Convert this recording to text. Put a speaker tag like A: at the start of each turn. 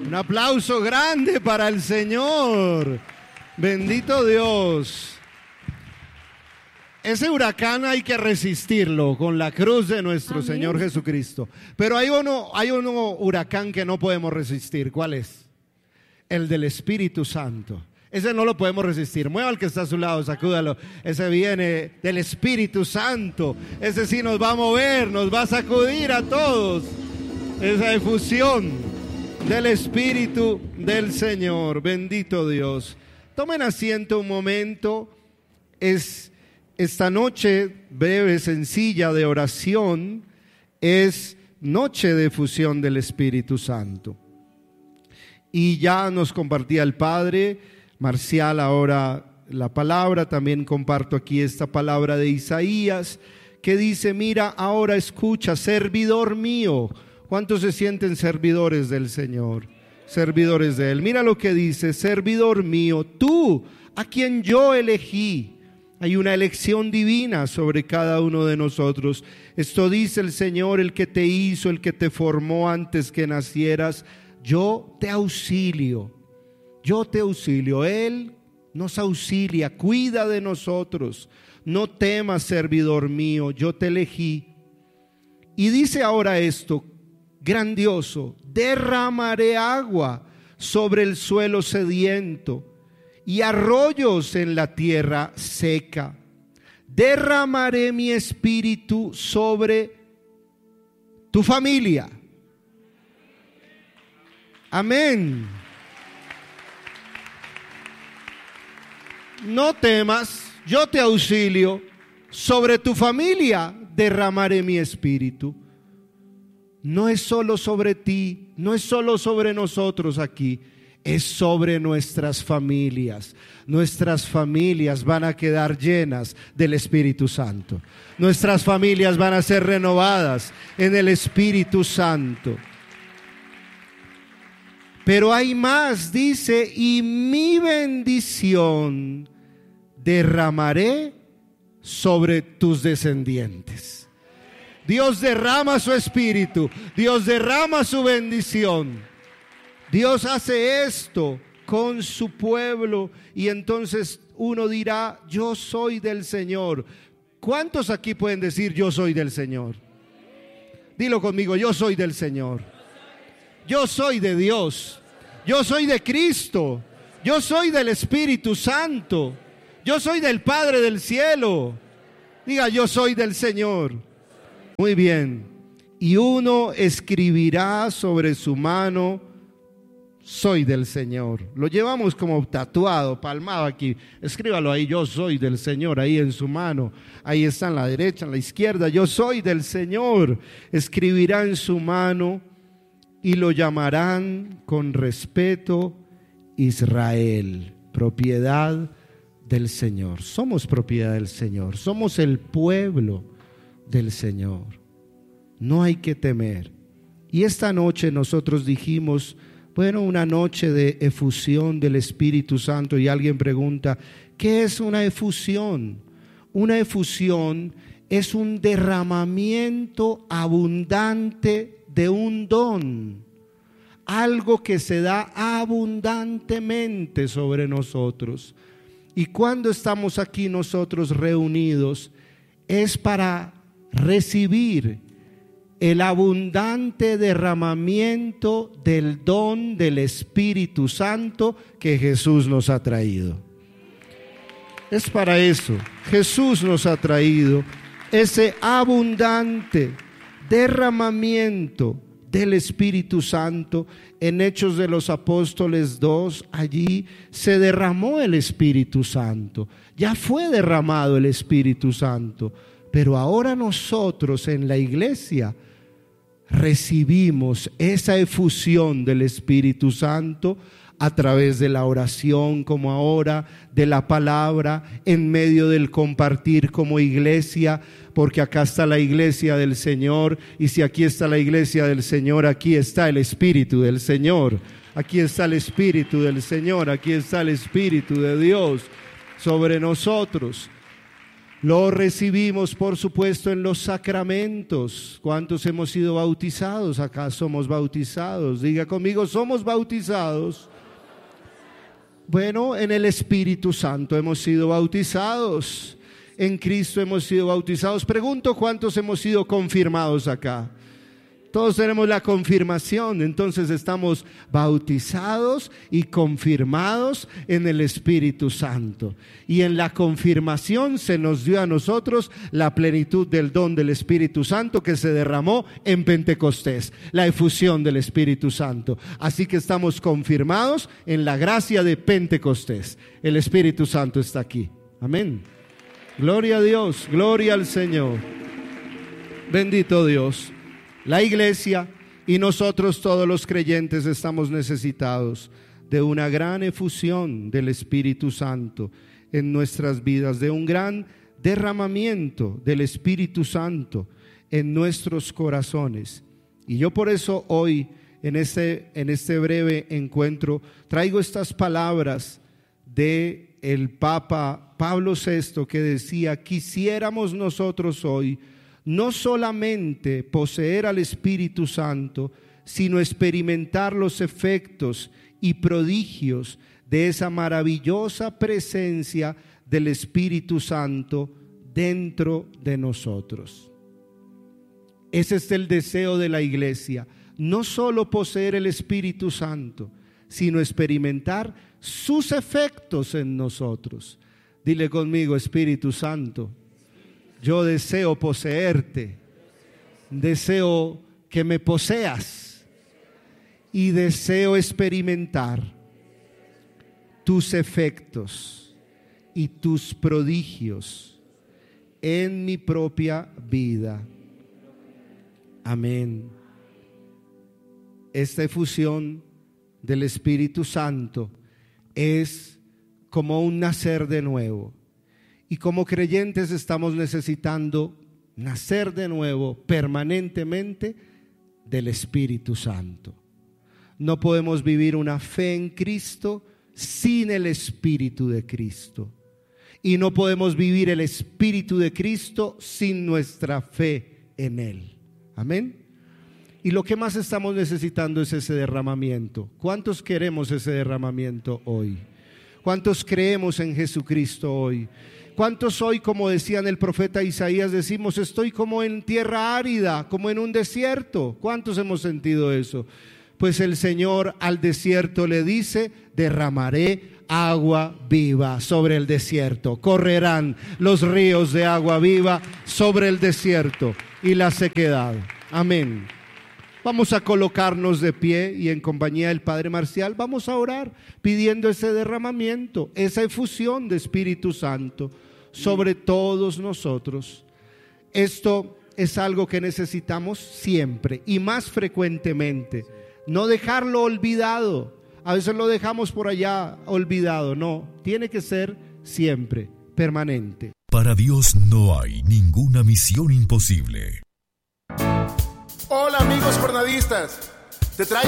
A: Un aplauso grande para el Señor. Bendito Dios. Ese huracán hay que resistirlo con la cruz de nuestro
B: Amén.
A: Señor Jesucristo. Pero hay uno huracán que no podemos resistir. ¿Cuál es? El del Espíritu Santo. Ese no lo podemos resistir. Mueva al que está a su lado, sacúdalo. Ese viene del Espíritu Santo. Ese sí nos va a mover, nos va a sacudir a todos. Esa efusión del Espíritu del Señor. Bendito Dios. Tomen asiento un momento. Esta noche breve, sencilla de oración es noche de efusión del Espíritu Santo. Y ya nos compartía el Padre Marcial ahora la palabra. También comparto aquí esta palabra de Isaías que dice: mira, ahora escucha, servidor mío. ¿Cuántos se sienten servidores del Señor? Servidores de Él. Mira lo que dice: servidor mío, tú a quien yo elegí. Hay una elección divina sobre cada uno de nosotros. Esto dice el Señor, el que te hizo, el que te formó antes que nacieras. Yo te auxilio. Yo te auxilio. Él nos auxilia, cuida de nosotros. No temas, servidor mío, yo te elegí. Y dice ahora esto, grandioso: derramaré agua sobre el suelo sediento y arroyos en la tierra seca. Derramaré mi espíritu sobre tu familia. Amén. No temas, yo te auxilio. Sobre tu familia derramaré mi espíritu. No es solo sobre ti, no es solo sobre nosotros aquí, es sobre nuestras familias. Nuestras familias van a quedar llenas del Espíritu Santo. Nuestras familias van a ser renovadas en el Espíritu Santo. Pero hay más, dice: y mi bendición derramaré sobre tus descendientes. Dios derrama su espíritu, Dios derrama su bendición. Dios hace esto con su pueblo y entonces uno dirá: yo soy del Señor. ¿Cuántos aquí pueden decir: yo soy del Señor? Dilo conmigo: yo soy del Señor. Yo soy de Dios, yo soy de Cristo, yo soy del Espíritu Santo, yo soy del Padre del cielo. Diga: yo soy del Señor. Muy bien. Y uno escribirá sobre su mano: soy del Señor. Lo llevamos como tatuado, palmado aquí. Escríbalo ahí: yo soy del Señor, ahí en su mano. Ahí está en la derecha, en la izquierda: yo soy del Señor. Escribirá en su mano y lo llamarán con respeto Israel, propiedad del Señor. Somos propiedad del Señor, somos el pueblo del Señor. No hay que temer. Y esta noche nosotros dijimos: bueno, una noche de efusión del Espíritu Santo. Y alguien pregunta: ¿qué es una efusión? Una efusión es un derramamiento abundante de un don, algo que se da abundantemente sobre nosotros. Y cuando estamos aquí nosotros reunidos es para recibir el abundante derramamiento del don del Espíritu Santo que Jesús nos ha traído. Es para eso. Jesús nos ha traído ese abundante derramamiento del Espíritu Santo. En Hechos de los Apóstoles 2, allí se derramó el Espíritu Santo. Ya fue derramado el Espíritu Santo, pero ahora nosotros en la iglesia recibimos esa efusión del Espíritu Santo a través de la oración, como ahora, de la palabra, en medio del compartir como iglesia, porque acá está la iglesia del Señor, y si aquí está la iglesia del Señor, aquí está el Espíritu del Señor, aquí está el Espíritu del Señor, aquí está el Espíritu de Dios sobre nosotros. Lo recibimos, por supuesto, en los sacramentos. ¿Cuántos hemos sido bautizados? Acá somos bautizados. Diga conmigo, somos bautizados. Bueno, en el Espíritu Santo hemos sido bautizados. En Cristo hemos sido bautizados. Pregunto, ¿cuántos hemos sido confirmados acá? Todos tenemos la confirmación, entonces estamos bautizados y confirmados en el Espíritu Santo. Y en la confirmación se nos dio a nosotros la plenitud del don del Espíritu Santo que se derramó en Pentecostés, la efusión del Espíritu Santo. Así que estamos confirmados en la gracia de Pentecostés. El Espíritu Santo está aquí. Amén. Gloria a Dios, gloria al Señor. Bendito Dios. La iglesia y nosotros todos los creyentes estamos necesitados de una gran efusión del Espíritu Santo en nuestras vidas, de un gran derramamiento del Espíritu Santo en nuestros corazones. Y yo por eso hoy en este breve encuentro traigo estas palabras de el Papa Pablo VI que decía: quisiéramos nosotros hoy no solamente poseer al Espíritu Santo, sino experimentar los efectos y prodigios de esa maravillosa presencia del Espíritu Santo dentro de nosotros. Ese es el deseo de la iglesia, no solo poseer el Espíritu Santo, sino experimentar sus efectos en nosotros. Dile conmigo: Espíritu Santo, yo deseo poseerte, deseo que me poseas y deseo experimentar tus efectos y tus prodigios en mi propia vida. Amén. Esta efusión del Espíritu Santo es como un nacer de nuevo. Y como creyentes estamos necesitando nacer de nuevo permanentemente del Espíritu Santo. No podemos vivir una fe en Cristo sin el Espíritu de Cristo. Y no podemos vivir el Espíritu de Cristo sin nuestra fe en Él. Amén. Y lo que más estamos necesitando es ese derramamiento. ¿Cuántos queremos ese derramamiento hoy? ¿Cuántos creemos en Jesucristo hoy? ¿Cuántos hoy, como decían el profeta Isaías, decimos: estoy como en tierra árida, como en un desierto? ¿Cuántos hemos sentido eso? Pues el Señor al desierto le dice: derramaré agua viva sobre el desierto. Correrán los ríos de agua viva sobre el desierto y la sequedad. Amén. Vamos a colocarnos de pie y en compañía del Padre Marcial vamos a orar pidiendo ese derramamiento, esa efusión de Espíritu Santo sobre todos nosotros. Esto es algo que necesitamos siempre y más frecuentemente. No dejarlo olvidado. A veces lo dejamos por allá olvidado. No, tiene que ser siempre, permanente.
B: Para Dios no hay ninguna misión imposible.
C: Hola amigos jornadistas, te traigo